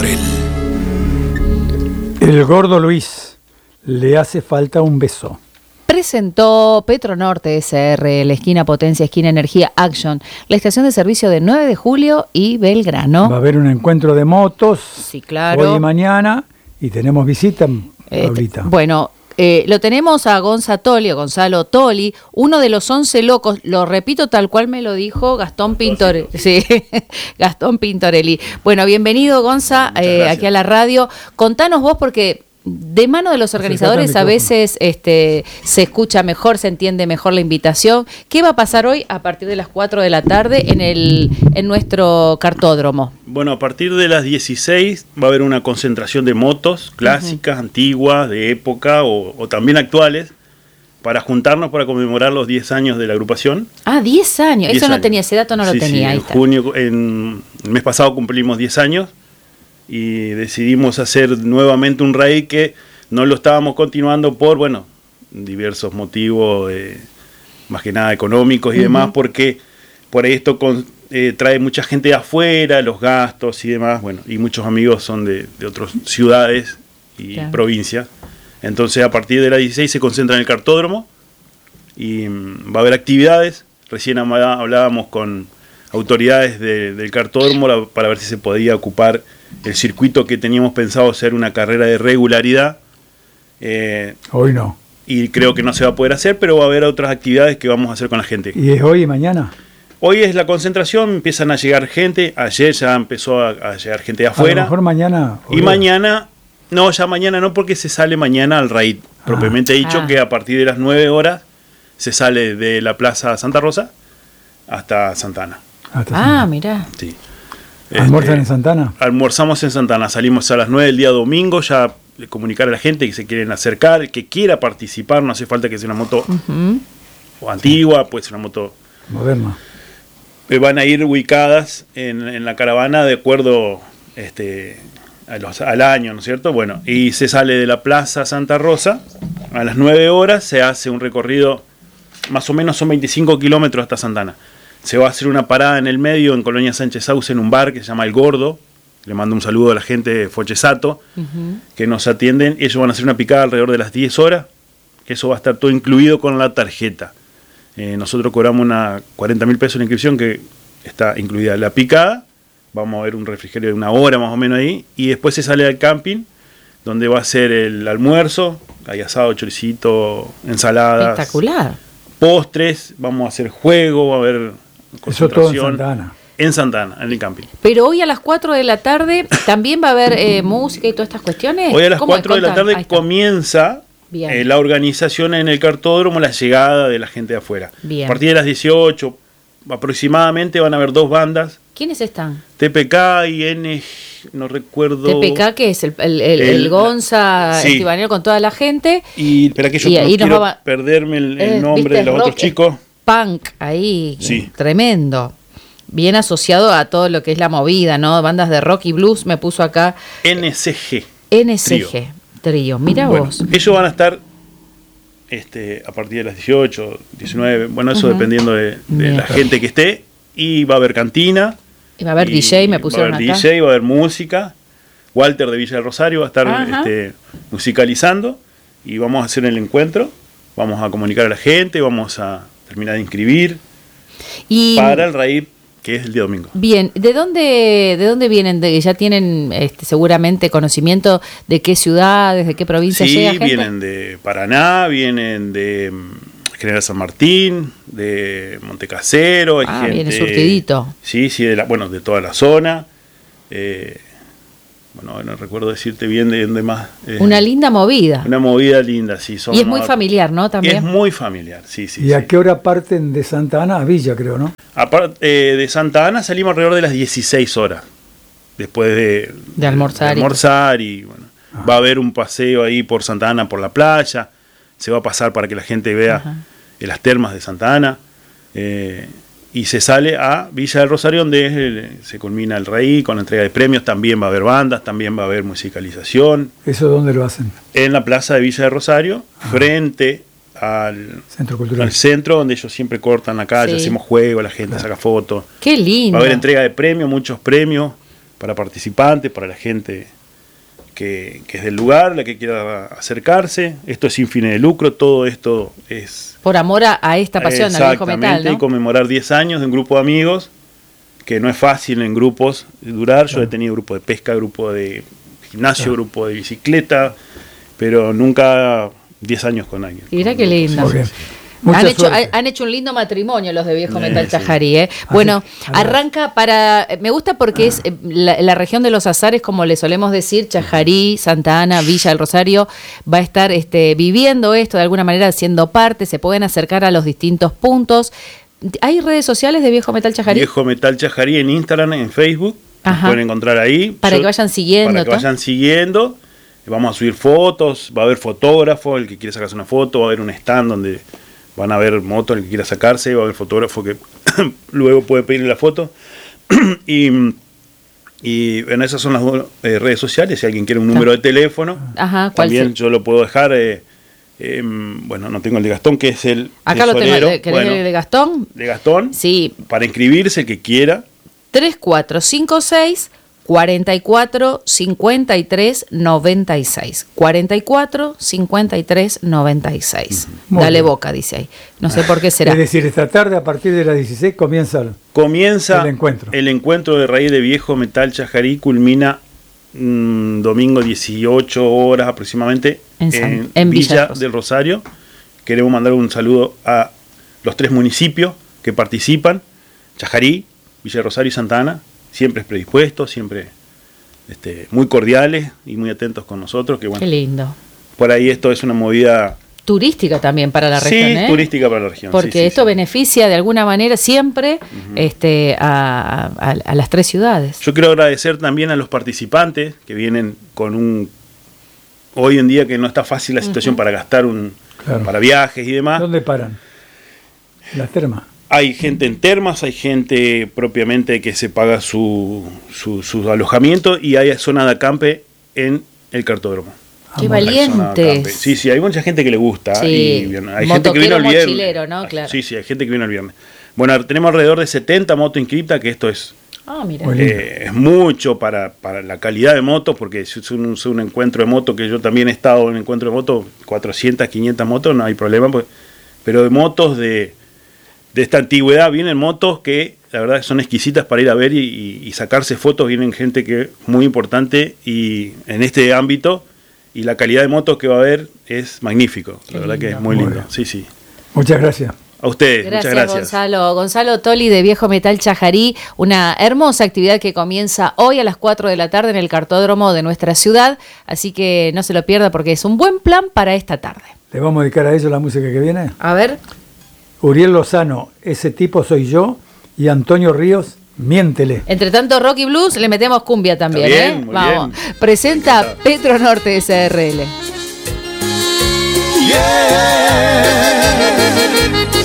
por él. El gordo Luis, le hace falta un beso. Presentó Petronorte SR, la esquina Potencia, esquina Energía Action, la estación de servicio de 9 de julio y Belgrano. Va a haber un encuentro de motos. Sí, claro. Hoy y mañana, y tenemos visita, Paulita. Bueno, lo tenemos a Gonzalo Toli, uno de los 11 locos, lo repito tal cual me lo dijo Gastón Pintorelli. Sí, Gastón Pintorelli. Bueno, bienvenido Gonza, aquí a la radio. Contanos vos porque de mano de los organizadores a veces se escucha mejor, se entiende mejor la invitación. ¿Qué va a pasar hoy a partir de las 4 de la tarde en nuestro cartódromo? Bueno, a partir de las 16 va a haber una concentración de motos clásicas, antiguas, de época o también actuales, para juntarnos para conmemorar los 10 años de la agrupación. Ah, 10 años. 10 Eso no años. tenía, ese dato no lo tenía. Sí, Ahí en está. junio, el mes pasado cumplimos 10 años y decidimos hacer nuevamente un raid que no lo estábamos continuando por, bueno, diversos motivos, más que nada económicos y demás, porque por ahí esto trae mucha gente de afuera, los gastos y demás, bueno, y muchos amigos son de otras ciudades y provincias. Entonces a partir de las 16 se concentra en el cartódromo y va a haber actividades. Recién hablábamos con autoridades del cartódromo para ver si se podía ocupar el circuito que teníamos pensado hacer una carrera de regularidad. Hoy no. Y creo que no se va a poder hacer, pero va a haber otras actividades que vamos a hacer con la gente. ¿Y es hoy y mañana? Hoy es la concentración, empiezan a llegar gente, ayer ya empezó a llegar gente de afuera. A lo mejor mañana. Y mañana, no, ya mañana no, porque se sale mañana al raid, propiamente dicho, que a partir de las 9 horas se sale de la Plaza Santa Rosa hasta Santana. Mirá. Sí. ¿Almuerzan en Santana? Almorzamos en Santana, salimos a las 9 del día domingo, ya comunicar a la gente que se quieren acercar, el que quiera participar, no hace falta que sea una moto o antigua, puede ser una moto moderna. Van a ir ubicadas en la caravana de acuerdo al año, ¿no es cierto? Bueno, y se sale de la Plaza Santa Rosa, a las 9 horas se hace un recorrido, más o menos son 25 kilómetros hasta Santana. Se va a hacer una parada en el medio, en Colonia Sánchez Sauce, en un bar que se llama El Gordo. Le mando un saludo a la gente de Fochesato, que nos atienden. Ellos van a hacer una picada alrededor de las 10 horas, que eso va a estar todo incluido con la tarjeta. Nosotros cobramos 40.000 pesos la inscripción, que está incluida la picada. Vamos a ver un refrigerio de 1 hora más o menos ahí. Y después se sale al camping, donde va a ser el almuerzo. Hay asado, choricito, ensaladas. Espectacular. Postres, vamos a hacer juego, va a haber eso todo en Santana. En Santana, en el camping. Pero hoy a las 4 de la tarde también va a haber música y todas estas cuestiones. Hoy a las 4 de la tarde comienza la organización en el cartódromo, la llegada de la gente de afuera. Bien. A partir de las 18 aproximadamente van a haber 2 bandas. ¿Quiénes están? TPK y no recuerdo. TPK, que es el Gonza Estibanero con toda la gente. Y espera que yo no quiero perderme el nombre de los otros chicos. Punk, ahí, tremendo. Bien asociado a todo lo que es la movida, ¿no? Bandas de rock y blues, me puso acá. NSG. Trío. Mira vos. Ellos van a estar a partir de las 18, 19, bueno, eso dependiendo de la gente que esté. Y va a haber cantina. Y va a haber DJ, me pusieron acá. Va a haber DJ, va a haber música. Walter de Villa del Rosario va a estar musicalizando. Y vamos a hacer el encuentro. Vamos a comunicar a la gente, vamos a terminar de inscribir. Para el raid, que es el día domingo. Bien, ¿de dónde vienen? ¿Ya tienen seguramente conocimiento de qué ciudades, de qué provincias llega gente? Sí, vienen de Paraná, vienen de General San Martín, de Montecasero. Hay gente, viene surtidito. Sí, de toda la zona. No recuerdo decirte bien de dónde más. Una linda movida. Una movida linda, sí. Y es muy familiar, ¿no? También. Es muy familiar, sí. ¿Y a qué hora parten de Santa Ana a Villa, creo, no? De Santa Ana salimos alrededor de las 16 horas. Después de almorzar y bueno. Va a haber un paseo ahí por Santa Ana, por la playa. Se va a pasar para que la gente vea las termas de Santa Ana. Y se sale a Villa del Rosario, donde se culmina el raid con la entrega de premios. También va a haber bandas, también va a haber musicalización. ¿Eso dónde lo hacen? En la plaza de Villa del Rosario, frente al centro cultural. Al centro, donde ellos siempre cortan la calle, hacemos juego, la gente saca fotos. ¡Qué lindo! Va a haber entrega de premios, muchos premios. para participantes, para la gente que es del lugar, la que quiera acercarse. Esto es sin fines de lucro, todo esto es... Por amor a esta pasión, al viejo metal, exactamente, ¿no? y conmemorar 10 años de un grupo de amigos, que no es fácil en grupos durar. Yo he tenido grupo de pesca, grupo de gimnasio, grupo de bicicleta, pero nunca 10 años con alguien. Y mira qué lindo. Muy bien. Mucha suerte. Han hecho un lindo matrimonio los de Viejo Metal sí. Chajarí, ¿eh? Bueno, Así. arranca me gusta porque es la región de los azares, como le solemos decir, Chajarí, Santa Ana, Villa del Rosario, va a estar viviendo esto de alguna manera, siendo parte, se pueden acercar a los distintos puntos. ¿Hay redes sociales de Viejo Metal Chajarí? Viejo Metal Chajarí en Instagram, en Facebook, Ajá. pueden encontrar ahí. Para que vayan siguiendo. Para que vayan siguiendo. Vamos a subir fotos, va a haber fotógrafo, el que quiera sacarse una foto, va a haber un stand donde van a ver motos, el que quiera sacarse, va a haber fotógrafo que luego puede pedirle la foto. y bueno, esas son las dos redes sociales. Si alguien quiere un número de teléfono, Ajá, ¿cuál también es? yo lo puedo dejar. Bueno, no tengo el de Gastón, que es el Acá lo tengo, tesorero. ¿querés el de Gastón? De Gastón, Sí, para inscribirse, el que quiera. 3456 44 53 96. 44 53 96. Muy Dale bien. boca, dice ahí. No sé por qué será. Es decir, esta tarde a partir de las 16 comienza Comienza el encuentro de raíz de Viejo Metal Chajarí, culmina domingo 18 horas aproximadamente En Villa del Rosario. Queremos mandar un saludo a los 3 municipios que participan: Chajarí, Villa del Rosario y Santa Ana. Siempre predispuestos, siempre muy cordiales y muy atentos con nosotros. Que, bueno, Qué lindo. por ahí esto es una movida Turística también para la región, sí, turística para la región. Porque sí, esto sí. beneficia de alguna manera siempre a las 3 ciudades. Yo quiero agradecer también a los participantes que vienen con un... Hoy en día que no está fácil la situación para gastar Claro. para viajes y demás. ¿Dónde paran? Las termas. Hay gente en termas, hay gente propiamente que se paga su alojamiento, y hay zona de acampe en el cartódromo. Qué Vamos. Hay zona de acampe. valientes. Sí, hay mucha gente que le gusta. Sí, Y, bueno, hay gente que vino el motoquero, viernes. mochilero, ¿no? Claro. Sí, hay gente que vino el viernes. Bueno, tenemos alrededor de 70 motos inscriptas, que esto es... Ah, mira. Muy lindo. Es mucho para la calidad de motos, porque es un encuentro de moto, que yo también he estado en un encuentro de moto, 400, 500 motos, no hay problema, pero de motos de esta antigüedad vienen motos que la verdad que son exquisitas para ir a ver y sacarse fotos. Vienen gente que es muy importante y en este ámbito, y la calidad de motos que va a haber es magnífico. Qué La verdad que lindo. es muy Muy lindo. bien. Sí, sí. Muchas gracias. A ustedes, Gracias, muchas gracias. Gonzalo. Gonzalo Toli de Viejo Metal Chajarí, una hermosa actividad que comienza hoy a las 4 de la tarde en el cartódromo de nuestra ciudad, así que no se lo pierda porque es un buen plan para esta tarde. ¿Le vamos a dedicar a ellos la música que viene? A ver. Uriel Lozano, Ese tipo soy yo, y Antonio Ríos, Miéntele. Entre tanto rock y blues le metemos cumbia también, Está bien, ¿eh? muy Vamos. bien. Presenta Encantado. Petro Norte SRL. Yeah.